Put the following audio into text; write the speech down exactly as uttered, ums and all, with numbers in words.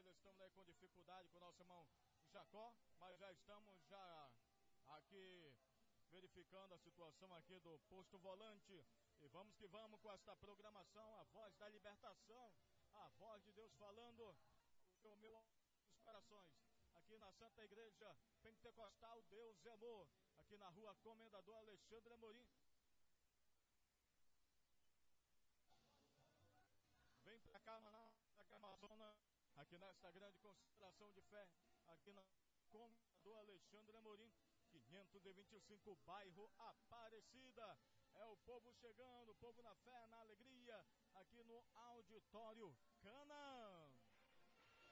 Olha, estamos aí com dificuldade com o nosso irmão Jacó, mas já estamos já aqui verificando a situação aqui do Posto Volante. E vamos que vamos com esta programação, a voz da libertação, a voz de Deus falando o meu dos corações. Aqui na Santa Igreja Pentecostal Deus é Amor, aqui na rua Comendador Alexandre Amorim. Vem pra cá, pra cá, Amazônia, aqui nesta grande concentração de fé, aqui na Comendador Alexandre Amorim, quinhentos e vinte e cinco, bairro Aparecida. É o povo chegando, o povo na fé, na alegria, aqui no Auditório Canaã.